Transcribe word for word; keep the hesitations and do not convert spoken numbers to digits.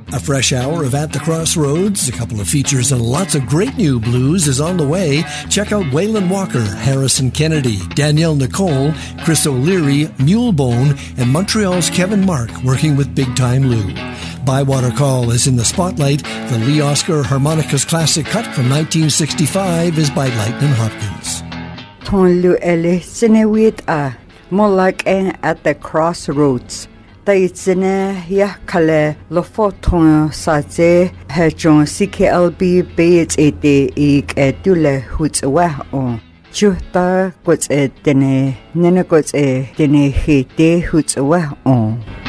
A fresh hour of At the Crossroads, a couple of features, and lots of great new blues is on the way. Check out Waylon Walker, Harrison Kennedy, Danielle Nicole, Chris O'Leary, Mulebone, and Montreal's Kevin Mark working with Big Time Lou. Bywater Call is in the spotlight. The Lee Oscar Harmonicas classic cut from nineteen sixty-five is by Lightnin' Hopkins. Ton Lou Ellie Sinewit a Molak At the Crossroads. Taitsine ya kale lo foton saje hejon C K L B bits ete ik etule huts wa on chuta kots etene nene kots etene hite huts wa on.